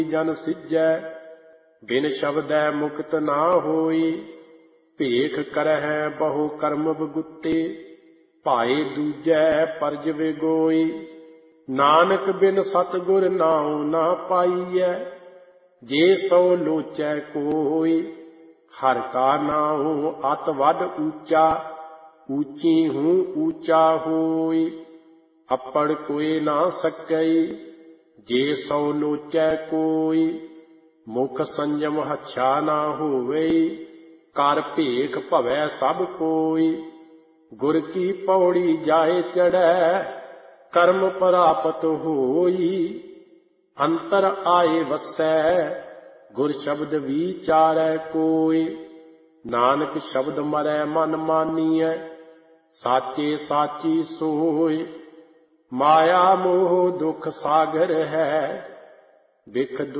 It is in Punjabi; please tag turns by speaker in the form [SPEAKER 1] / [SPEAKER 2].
[SPEAKER 1] ਜਨ ਸਿੱਜੈ, ਬਿਨ ਸ਼ਬਦੈ ਮੁਕਤ ਨਾ ਹੋਈ। ਭੇਖ ਕਰਹਿ ਬਹੁ ਕਰਮ ਬਗੁੱਤੇ, ਭਾਏ ਦੂਜੈ ਪਰਜ ਵਿਗੋਈ। ਨਾਨਕ ਬਿਨ ਸਤਿਗੁਰ ਨਾਉ ਨਾ ਪਾਈਐ, ਜੇ ਸੋ ਲੋਚੈ ਕੋਈ। ਹਰਿ ਕਾ ਨਾਉ ਅਤਿ ਵੱਡ ਊਚਾ, ਊਚੀ ਹੂੰ ਊਚਾ ਹੋਈ। ਅੱਪੜ ਕੋਇ ਨਾ ਸਕਈ, ਜੇ ਸੋ ਲੋਚੈ ਕੋਈ। ਮੁਖ ਸੰਜਮ ਹੱਛਾ ਨਾ ਹੋਵੇ, ਕਰ ਭੇਖ ਭਵੈ ਸਭ ਕੋਈ। ਗੁਰ ਕੀ ਪੌੜੀ ਜਾਏ ਚੜ੍ਹੈ, ਕਰਮ ਪ੍ਰਾਪਤ ਹੋਈ। ਅੰਤਰ ਆਏ ਵਸੈ, ਗੁਰ ਸ਼ਬਦ ਵਿਚਾਰੈ ਕੋਈ। ਨਾਨਕ ਸ਼ਬਦ ਮਰੈ ਮਨ ਮਾਨੀਐ, ਸਾਚੇ ਸਾਚੀ ਸੋਇ। ਮਾਇਆ ਮੋਹ ਦੁਖ ਸਾਗਰ ਹੈ, ਬਿਖ